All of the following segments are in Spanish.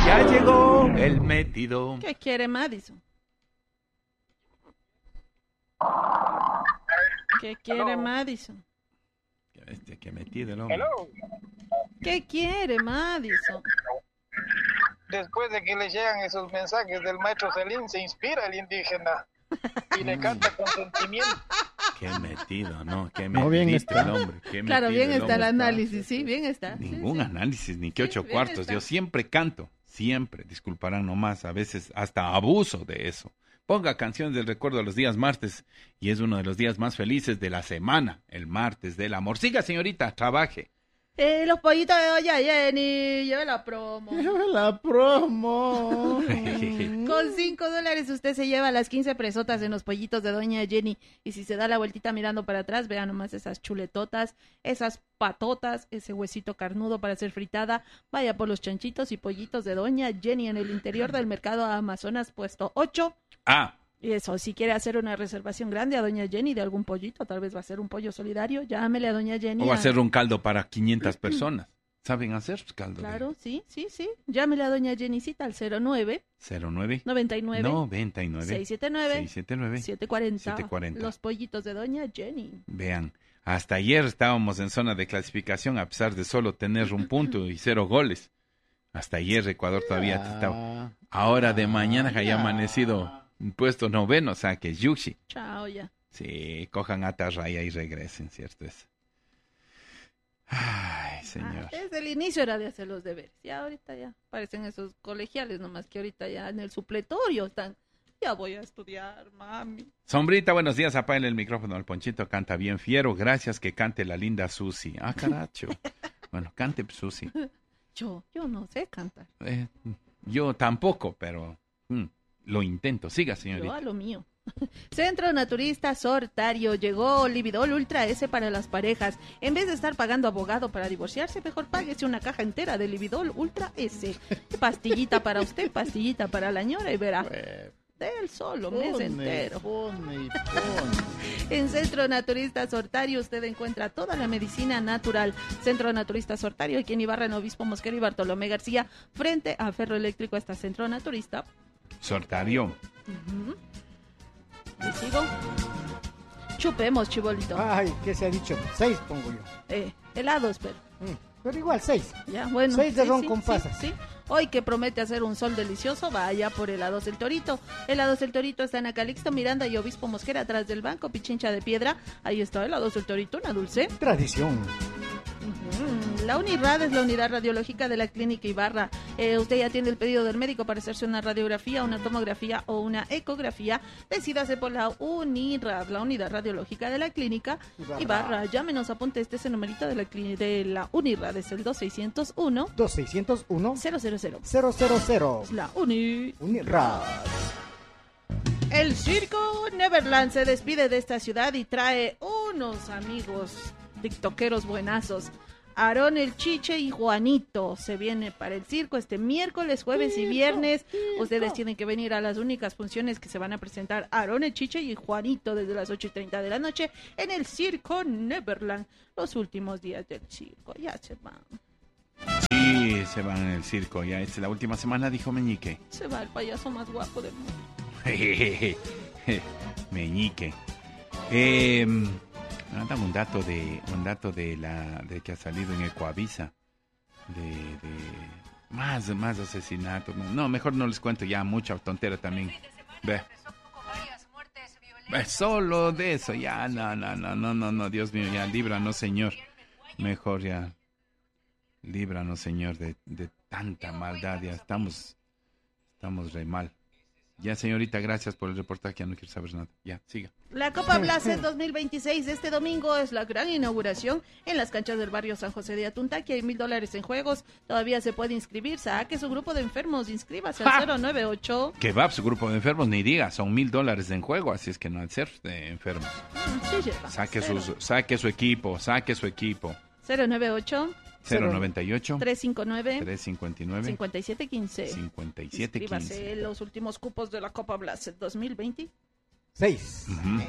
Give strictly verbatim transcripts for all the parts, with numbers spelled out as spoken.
Ya llegó el metido. ¿Qué quiere Madison? ¿Qué quiere Hello. Madison? Qué bestia, qué metido el hombre. Hello. ¿Qué quiere Madison? Después de que le llegan esos mensajes del maestro Salim, se inspira el indígena y le canta con sentimiento. Qué metido, ¿no? Qué No, bien metidito está. el hombre. Qué Claro, metido bien está el hombre. análisis, sí, bien está. Sí, Ningún sí. análisis, ni que Sí, ocho bien cuartos. está. Yo siempre canto, siempre. Disculparán nomás, a veces hasta abuso de eso. Ponga canciones del recuerdo los días martes y es uno de los días más felices de la semana, el martes del amor. Siga, señorita, trabaje. Eh, los pollitos de Doña Jenny, lleve la promo. La promo. Con cinco dólares usted se lleva las quince presotas en los pollitos de Doña Jenny. Y si se da la vueltita mirando para atrás, vea nomás esas chuletotas, esas patotas, ese huesito carnudo para ser fritada. Vaya por los chanchitos y pollitos de Doña Jenny en el interior del mercado Amazonas, puesto ocho. Ah, Y eso, si quiere hacer una reservación grande a Doña Jenny de algún pollito, tal vez va a ser un pollo solidario, llámele a Doña Jenny. o va a a- ser un caldo para quinientas personas. ¿Saben hacer caldo? Claro, sí, sí, sí. Llámele a Doña Jennycita al cero nueve cero nueve noventa y nueve noventa y nueve seiscientos setenta y nueve seiscientos setenta y nueve. setecientos cuarenta. setecientos cuarenta. Los pollitos de Doña Jenny. Vean, hasta ayer estábamos en zona de clasificación a pesar de solo tener un punto y cero goles. Hasta ayer Ecuador todavía estaba. Ahora de mañana que haya amanecido en puesto noveno, o sea que es Yuxi. Chao ya. Sí, cojan atarraya y regresen, ¿cierto es? Ay, señor. Ah, desde el inicio era de hacer los deberes. Ya ahorita ya parecen esos colegiales, nomás que ahorita ya en el supletorio están. Ya voy a estudiar, mami. Sombrita, buenos días, apágale el micrófono. El Ponchito canta bien fiero. Gracias que cante la linda Susi. Ah, caracho. Bueno, cante Susi. Yo, yo no sé cantar. Eh, yo tampoco, pero mm, lo intento. Siga, Yo señorita. a lo mío. Centro Naturista Sortario. Llegó Lividol Ultra S para las parejas. En vez de estar pagando abogado para divorciarse, mejor páguese una caja entera de Lividol Ultra S. Pastillita para usted, pastillita para la ñora y verá. Del solo, mes Pone, entero. pone y pone. En Centro Naturista Sortario usted encuentra toda la medicina natural. Centro Naturista Sortario, aquí en Ibarra, en Obispo Mosquera y Bartolomé García, frente a Ferro Eléctrico está Centro Naturista. Sortario. Ujú. ¿Le sigo? Chupemos, chibolito. Ay, ¿qué se ha dicho? Seis pongo yo. Eh, helados, pero Mm, Pero igual, seis. ya, bueno. Seis de ron con pasas. Sí, hoy que promete hacer un sol delicioso, vaya por helados El Torito. Helados El Torito está en Acalixto, Miranda y Obispo Mosquera, atrás del banco Pichincha de Piedra. Ahí está helados El Torito, una dulce. Tradición. Ujú. La UNIRAD es la unidad radiológica de la Clínica Ibarra. Eh, usted ya tiene el pedido del médico para hacerse una radiografía, una tomografía o una ecografía. Decídase por la UNIRAD, la unidad radiológica de la Clínica Ibarra. Ibarra. Llámenos, apunte este ese numerito de la, clínica de la UNIRAD, es el dos seis cero uno dos seis cero uno cero cero cero. cero cero cero. La UNI. Unirad. El circo Neverland se despide de esta ciudad y trae unos amigos tiktokeros buenazos. Aarón el Chiche y Juanito se viene para el circo este miércoles, jueves y viernes. Ustedes tienen que venir a las únicas funciones que se van a presentar Aarón el Chiche y Juanito desde las ocho y treinta de la noche en el circo Neverland. Los últimos días del circo, ya se van. Sí, se van en el circo. Ya es la última semana, dijo Meñique. Se va el payaso más guapo del mundo. Meñique. Eh, dame un dato de un dato de la de que ha salido en Ecoavisa de, de más más asesinatos. No, mejor no les cuento ya, mucha tontera también. Ve. Ve, solo de eso, ya, no, no, no, no, no, no, Dios mío, ya, líbranos, Señor. Mejor ya, líbranos, Señor, de, de tanta maldad, ya estamos, estamos re mal. Ya, señorita, gracias por el reportaje, ya no quiero saber nada. Ya, siga. La Copa Blaser dos mil veintiséis este domingo es la gran inauguración en las canchas del barrio San José de Atuntaqui. Hay mil dólares en juegos. Todavía se puede inscribir. Saque su grupo de enfermos. Inscríbase al cero nueve ocho. Que va, su grupo de enfermos, ni diga, son mil dólares en juego, así es que no al ser de enfermos. Sí, lleva. Saque, Cero. sus, saque su equipo, saque su equipo. cero nueve ocho cero noventa y ocho tres cinco nueve tres cincuenta y nueve cincuenta y siete quince. cincuenta y siete Inscríbase quince. en los últimos cupos de la Copa Blaser dos mil veinte. Seis. Ujú.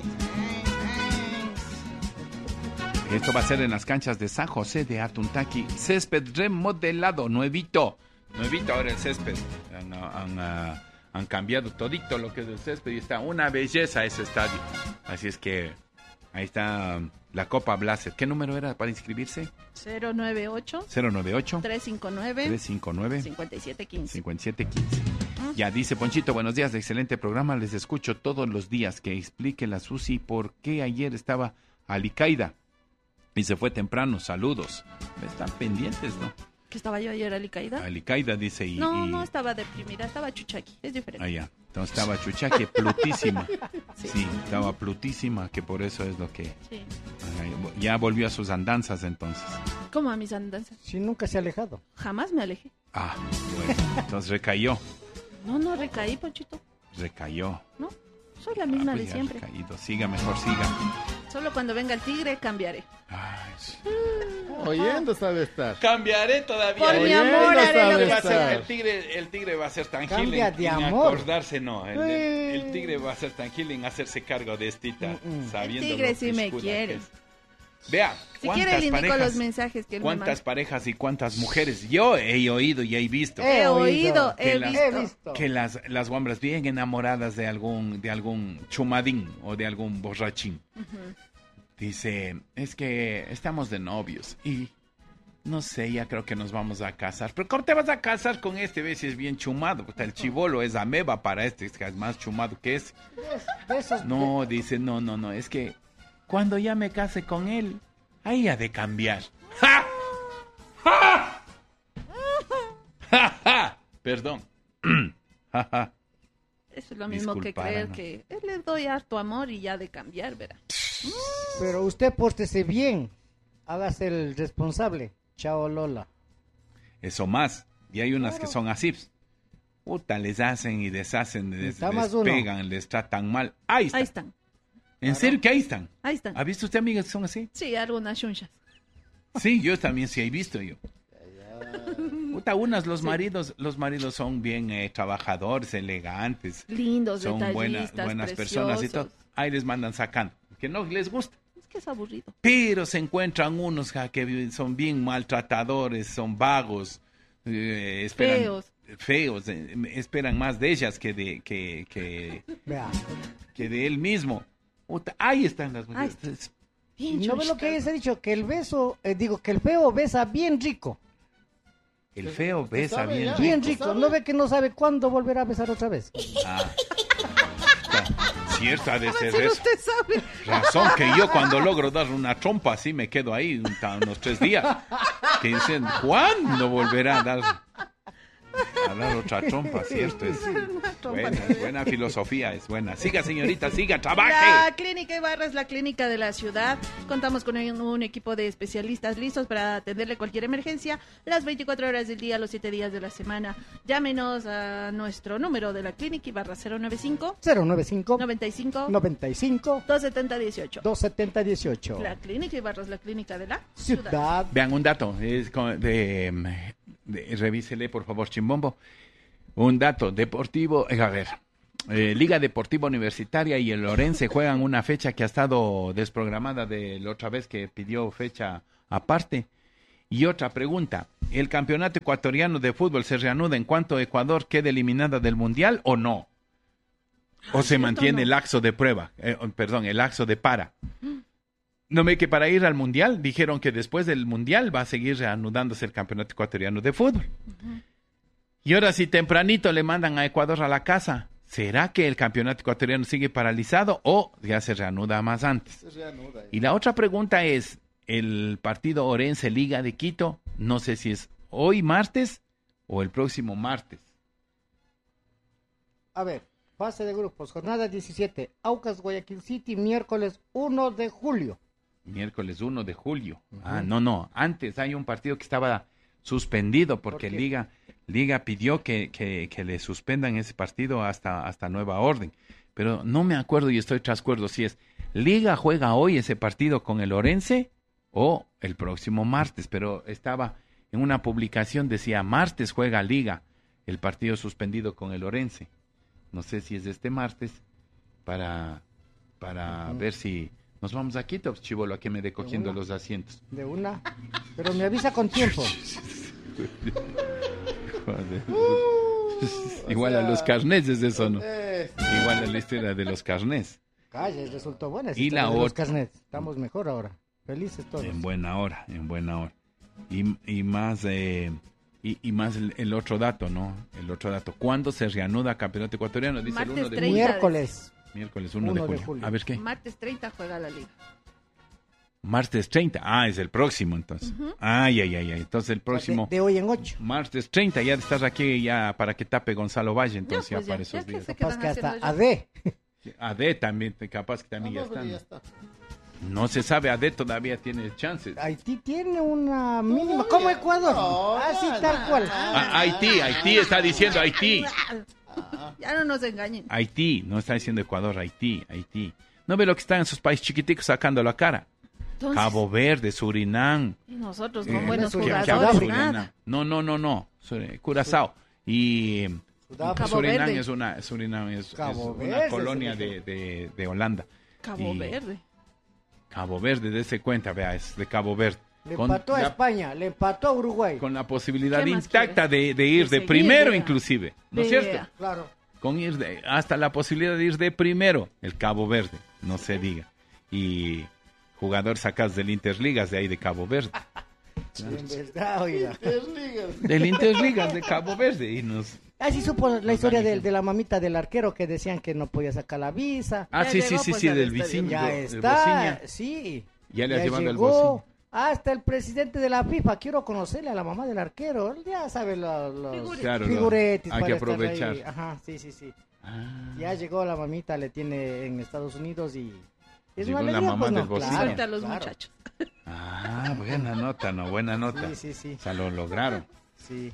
Esto va a ser en las canchas de San José de Atuntaqui. Césped remodelado, nuevito. nuevito ahora el césped. Han, han, han, han cambiado todito lo que es el césped y está una belleza ese estadio. Así es que ahí está la Copa Blaser. ¿Qué número era para inscribirse? cero nueve ocho cero nueve ocho tres cinco nueve tres cinco nueve cinco siete uno cinco. cincuenta y siete quince. Ya dice Ponchito, buenos días, excelente programa, les escucho todos los días. Que explique la Susi por qué ayer estaba Alicaida y se fue temprano. Saludos. Están pendientes, ¿no? ¿Que estaba yo ayer Alicaida? Alicaida dice y... No, y... no estaba deprimida, estaba chuchaqui, es diferente. Ah, ya. Entonces estaba chuchaque, plutísima. Sí. Sí, estaba plutísima, que por eso es lo que... Sí. Ay, ya volvió a sus andanzas entonces. ¿Cómo a mis andanzas? Si nunca se ha alejado. Jamás me alejé. Ah, bueno, entonces recayó, No, no recaí, Ponchito. recayó. No, soy la misma Ah, de pues ya siempre. recaído. Siga, mejor siga. Solo cuando venga el tigre cambiaré. Ay, sí. Oyendo sabe estar. Cambiaré todavía. Por mi Oyendo amor haré sabe lo que Va a ser- sea. el tigre, el tigre va a ser tan Cambia gil en, de en amor. acordarse, no. El, el- el tigre va a ser tan gil en hacerse cargo de estita, Mm, mm. sabiendo El tigre lo sí me piscuda quiere. que es. Vea, Si cuántas quiere le indico parejas, los mensajes que él me cuántas manda. parejas y cuántas mujeres yo he oído y he visto He oído, Que he las- visto. He visto. que las las guambras bien enamoradas de algún de algún chumadín o de algún borrachín. Ujú. Dice, es que estamos de novios y no sé, ya creo que nos vamos a casar. Pero ¿cómo te vas a casar con este? Ves si es bien chumado. Puta, el chivolo es ameba para este, es que es más chumado que ese. De esos- No, dice, no, no, no, es que cuando ya me case con él, ahí ha de cambiar. ¡Ja! ¡Ja! ¡Ja, ja! Perdón. ¡Ja, ja! Eso es lo mismo que Disculpada, creer ¿no? que eh, le doy harto amor y ya de cambiar, verá. Pero usted pórtese bien. Hágase el responsable. Chao, Lola. Eso más. Y hay unas que son así. Puta, les hacen y deshacen, les, Está les más uno. pegan, les tratan mal. Ahí están. Ahí están, ¿En serio que ahí están? ahí están. ¿Ha visto usted amigas que son así? Sí, algunas chunchas. Sí, yo también sí he visto yo. Puta, unas, los maridos, los maridos son bien eh, trabajadores, elegantes, Lindos, son buenas, detallistas, buenas personas y todo. preciosos. Ahí les mandan sacando, que no les gusta. Es que es aburrido. Pero se encuentran unos ja, que son bien maltratadores, son vagos, eh, esperan, Feos. feos, eh, esperan más de ellas que de que, que, Vea. que de él mismo. Puta, ahí están las Ahí mujeres. Bien ¿No ve lo que chunchas. les he dicho? Que el beso, eh, digo, que el feo besa bien rico. El feo besa sabe bien ya? rico. Bien ¿tú rico. sabes? ¿No ve que no sabe cuándo volverá a besar otra vez? Ah. Cierto, ha de ser Pero eso. usted sabe. Razón que yo cuando logro dar una trompa así me quedo ahí un ta- unos tres días. Que dicen, ¿cuándo volverá a dar, a dar otra trompa? Cierto, es buena, es buena filosofía, es buena. Siga, señorita, siga, La trabaje. Clínica Ibarra es la clínica de la ciudad. Contamos con un, un equipo de especialistas listos para atenderle cualquier emergencia las veinticuatro horas del día, los siete días de la semana. Llámenos a nuestro número de la Clínica Ibarra cero nueve cinco, cero nueve cinco, noventa y cinco, noventa y cinco, doscientos setenta dieciocho. doscientos setenta dieciocho. La Clínica Ibarra es la clínica de la ciudad. Ciudad. Vean un dato, es co- de, de- revísele por favor, Chimbombo. Un dato deportivo, eh, a ver, eh, Liga Deportiva Universitaria y el Orense juegan una fecha que ha estado desprogramada de la otra vez que pidió fecha aparte. Y otra pregunta, ¿el campeonato ecuatoriano de fútbol se reanuda en cuanto Ecuador quede eliminada del Mundial o no? ¿O se cierto, mantiene no. el laxo de prueba, eh, perdón, el laxo de para? No ve que para ir al Mundial, dijeron que después del Mundial va a seguir reanudándose el campeonato ecuatoriano de fútbol. Y ahora si tempranito le mandan a Ecuador a la casa, ¿será que el campeonato ecuatoriano sigue paralizado o ya se reanuda más antes? Se reanuda. Y la otra pregunta es, el partido Orense Liga de Quito, no sé si es hoy martes o el próximo martes. A ver, fase de grupos, jornada diecisiete, Aucas Guayaquil City, miércoles uno de julio. Miércoles uno de julio. Ah, no, no. Antes hay un partido que estaba suspendido porque ¿Por qué? Liga Liga pidió que, que, que le suspendan ese partido hasta, hasta nueva orden. Pero no me acuerdo y estoy trascuerdo si es Liga juega hoy ese partido con el Orense o el próximo martes. Pero estaba en una publicación, decía martes juega Liga, el partido suspendido con el Orense. No sé si es este martes para, para Ujú. ver si... Nos vamos a Quito, chivolo, a que me dé cogiendo una. los asientos. De una. Pero me avisa con tiempo. Joder. Igual a los carnets es eso, ¿no? Igual a la historia de los carnets. Calla, resultó buena esa Y historia la de los otra. carnets. Estamos mejor ahora. Felices todos. En buena hora, en buena hora. Y, y más, eh, y, y más el, el otro dato, ¿no? El otro dato. ¿Cuándo se reanuda Campeonato Ecuatoriano? Dice Martes el uno de treinta. julio. Miércoles. Miércoles uno, uno de, de julio. julio. A ver qué. Martes treinta juega la liga. Martes treinta. Ah, es el próximo entonces. Ujú. Ay, ay, ay, ay. Entonces el próximo. De, de hoy en ocho. Martes treinta, ya estás aquí ya para que tape Gonzalo Valle, entonces Ya, ya, pues, para ya, esos ya que días. se Capaz quedan que hasta haciendo A ellos. D. A D también, capaz que también ya No, pero están. ya está. No se sabe, A D todavía tiene chances. Haití tiene una mínima. Todavía. Como Ecuador. No, Así no, tal no. cual. Ah, Haití, Haití está diciendo Haití. Ya no nos engañen. Haití, no está diciendo Ecuador, Haití, Haití. ¿No ve lo que están en sus países chiquiticos sacando la cara? Entonces, Cabo Verde, Surinam. y nosotros eh, con buenos Surinam, que- que jugadores, Surinam. nada. No, no, no, no. Sur- Curazao. Y Sudáfrica. Cabo Surinam Verde. es una, Surinam es, Cabo es una Verde, colonia se de, de, de Holanda. Cabo Y- Verde. Cabo Verde, dése cuenta, vea, es de Cabo Verde. Le Con empató a la- España, le empató a Uruguay. Con la posibilidad ¿Qué más intacta de, de ir De de seguir, primero vea. inclusive, ¿no es Vea. cierto? Claro. Con ir de, hasta la posibilidad de ir de primero, el Cabo Verde, no se diga. Y jugador sacados del Interligas de ahí de Cabo Verde. Sí, en verdad, oiga. Tres ligas. Del Interligas de Cabo Verde. Y nos... Así supo la historia de, de la mamita del arquero que decían que no podía sacar la visa. Ah, Ya sí, sí, llegó, sí, pues, sí, al del estadio. Vicino. Ya del está, Bociña. sí. Ya le has llevado el llegó Bociña. hasta el presidente de la FIFA. Quiero conocerle a la mamá del arquero. Él ya sabe los, los Figuretis. Claro, lo- figuretis hay para que estar ahí. aprovechar. Ajá, sí, sí, sí. Ah, Ya llegó la mamita, le tiene en Estados Unidos y... Es Llegó una la alegría, mamá pues, del no, Bociña. claro, Suelta a los claro. muchachos. ah, buena nota, ¿no? Buena nota. Sí, sí, sí. O sea, lo lograron. Sí,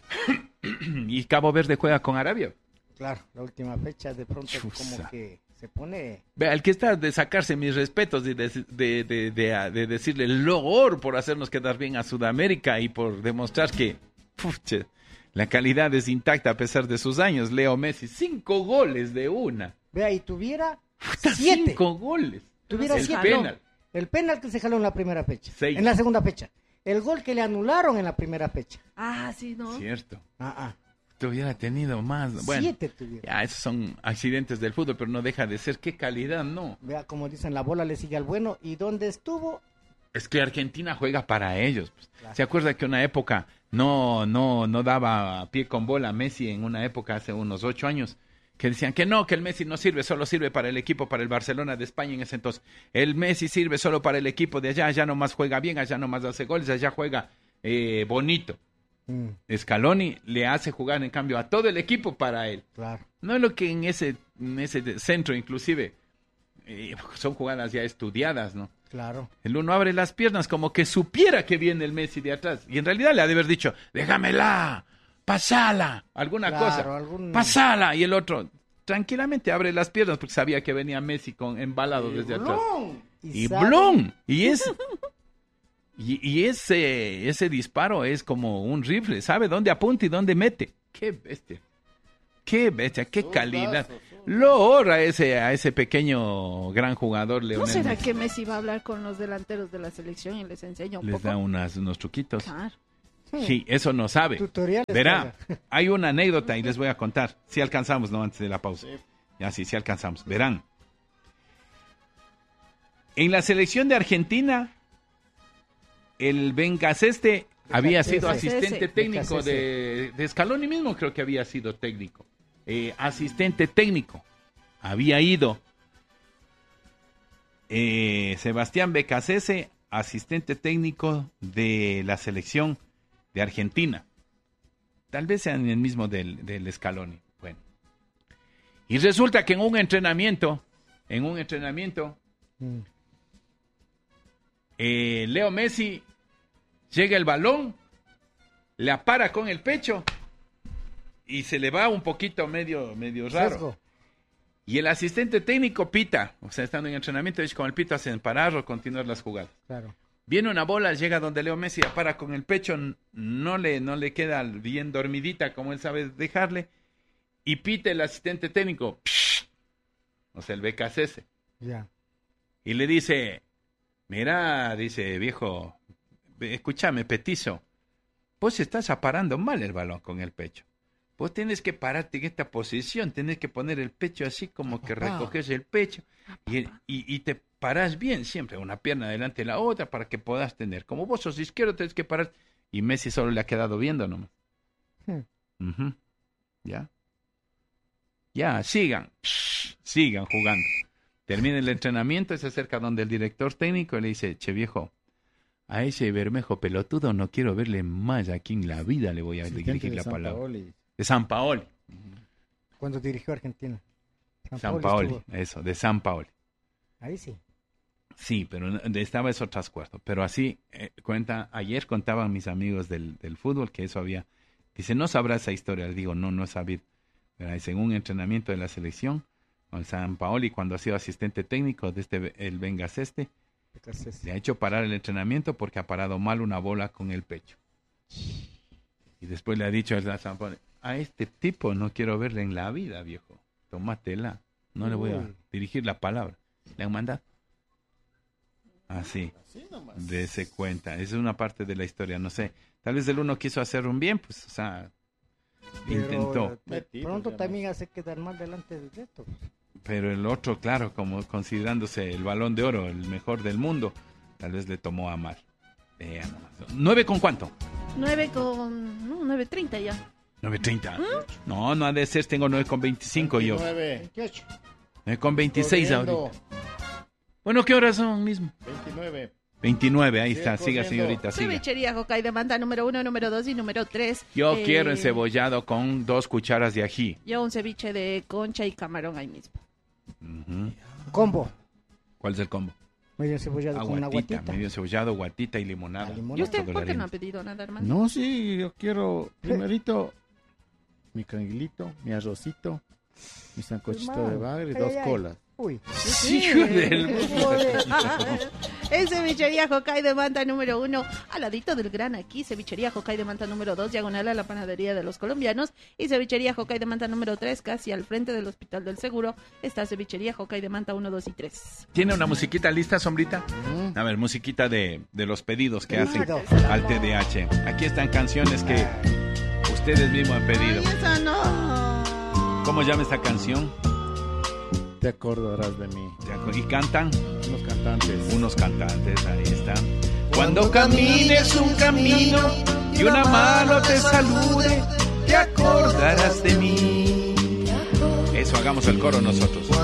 Y Cabo Verde juega con Arabia. claro. La última fecha de pronto Chusa. como que se pone... Vea, el que está de sacarse mis respetos y de, de, de, de- de decirle loor por hacernos quedar bien a Sudamérica y por demostrar que pucha, la calidad es intacta a pesar de sus años. Leo Messi, cinco goles de una. Vea, y tuviera Puta, siete. Cinco goles. Tuviera el siete. penal. El penal que se jaló en la primera fecha. Seis. En la segunda fecha. El gol que le anularon en la primera fecha. Ah, sí, ¿no? Cierto. Ah, ah. Tuviera tenido más. Bueno, Siete tuviera. ya esos son accidentes del fútbol, pero no deja de ser. Qué calidad, ¿no? Vea, como dicen, la bola le sigue al bueno. ¿Y dónde estuvo? Es que Argentina juega para ellos. pues. Claro. ¿Se acuerda que una época no, no, no daba pie con bola a Messi en una época hace unos ocho años? Que decían que no, que el Messi no sirve, solo sirve para el equipo, para el Barcelona de España en ese entonces. El Messi sirve solo para el equipo de allá, allá nomás juega bien, allá nomás hace goles, allá juega eh, bonito. Mm, Scaloni le hace jugar en cambio a todo el equipo para él. claro. No es lo que en ese, en ese centro inclusive eh, son jugadas ya estudiadas, ¿no? Claro. El uno abre las piernas como que supiera que viene el Messi de atrás. Y en realidad le ha de haber dicho, déjamela, pasala, alguna Claro, cosa, algún- pasala. Y el otro tranquilamente abre las piernas porque sabía que venía Messi con embalado desde atrás. Y sabe- ¡blum! Y es... Y, y ese, ese disparo es como un rifle, sabe dónde apunta y dónde mete. ¡Qué bestia! ¡Qué bestia! ¡Qué calidad! Lo honra a ese, a ese pequeño gran jugador ¿No Leonel será Messi. que Messi va a hablar con los delanteros de la selección y les enseña un Les poco? da unas, unos truquitos. Claro. Sí, eso no sabe. Tutoriales. Verá, carga. hay una anécdota y les voy a contar. Si alcanzamos, ¿no? Antes de la pausa. Sí. Ya sí, sí alcanzamos. Verán. En la selección de Argentina, el Bencaseste había sido Becasese. asistente técnico de, de Scaloni mismo, creo que había sido técnico. Eh, asistente técnico. Había ido eh, Sebastián Becasese, asistente técnico de la selección de Argentina. Tal vez sean el mismo del, del Scaloni. Bueno. Y resulta que en un entrenamiento, en un entrenamiento, Mm, eh, Leo Messi llega el balón, le apara con el pecho y se le va un poquito medio, medio raro. sesgo. Y el asistente técnico pita, o sea, estando en entrenamiento, ellos con el pito hacen parar o continuar las jugadas. Claro. Viene una bola, llega donde Leo Messi, apara con el pecho, n- no le, no le queda bien dormidita como él sabe dejarle, y pita el asistente técnico, psh, o sea, el Becasese, Ya. y le dice, mira, dice, viejo, escúchame, petizo, vos estás aparando mal el balón con el pecho. Vos tenés que pararte en esta posición, tenés que poner el pecho así como que recoges el pecho y, y, y te parás bien siempre, una pierna delante de la otra para que puedas tener. Como vos sos izquierdo, tenés que parar. Y Messi solo le ha quedado viendo nomás. Hmm. Uh-huh. ¿Ya? Ya, sigan, Psh, sigan jugando. Termina el entrenamiento y se acerca donde el director técnico y le dice, che viejo, a ese Bermejo pelotudo no quiero verle más aquí en la vida, le voy a dirigir la palabra. Paoli. De San Paoli. Cuando dirigió Argentina. San Paoli, eso, de San Paoli. Ahí sí. Sí, pero de esta vez otras cuartos. Pero así, eh, cuenta, ayer contaban mis amigos del, del fútbol que eso había. Dice, no sabrá esa historia. Le digo, no, no he sabido. Pero según entrenamiento de la selección, con San Paoli, cuando ha sido asistente técnico de este, el Vengas este, le ha hecho parar el entrenamiento porque ha parado mal una bola con el pecho. Y después le ha dicho a San Paoli, a este tipo no quiero verle en la vida, viejo. Tómatela. No Uy. le voy a dirigir la palabra. Le han mandado. Así, dése cuenta. Esa es una parte de la historia, no sé. Tal vez el uno quiso hacer un bien, pues, o sea, pero intentó. De pronto también hace quedar mal delante de esto. Pero el otro, claro, como considerándose el Balón de Oro, el mejor del mundo, tal vez le tomó a mal. Eh, ¿Nueve con cuánto? Nueve con... No, nueve treinta ya. Nueve treinta. ¿Mm? No, no ha de ser, tengo nueve con veinticinco yo. veintiocho. Nueve con veintiséis ahorita. Bueno, ¿qué horas son mismo? veintinueve. veintinueve, ahí está, siga señorita, siga. Cevichería Hokkai demanda número uno, número dos y número tres. Yo eh, quiero encebollado con dos cucharas de ají. Yo un ceviche de concha y camarón ahí mismo. Uh-huh. Combo. ¿Cuál es el combo? Medio encebollado con una guatita. Medio encebollado, guatita y limonada. ¿Y usted por qué no ha pedido nada, hermano? No, sí, yo quiero primerito mi canguilito, mi arrocito, mi sancochito de bagre y dos ay, colas. Uy. Sí, sí. Del... En Cevichería Hokkai de Manta número uno, al ladito del Gran Aquí. Cevichería Hokkai de Manta número dos, diagonal a la panadería de los colombianos. Y Cevichería Hokkai de Manta número tres, casi al frente del Hospital del Seguro, está Cevichería Hokkai de Manta uno, dos y tres. ¿Tiene una musiquita lista, Sombrita? Mm. A ver, musiquita de, de los pedidos que hacen al T D A H. Aquí están canciones que ustedes mismos han pedido. Ay, esa no. ¿Cómo llama esta canción? Te acordarás de mí. ¿Y cantan? Unos cantantes. Unos cantantes, ahí están. Cuando camines un camino y una mano te salude, te acordarás de mí. Eso, hagamos el coro nosotros.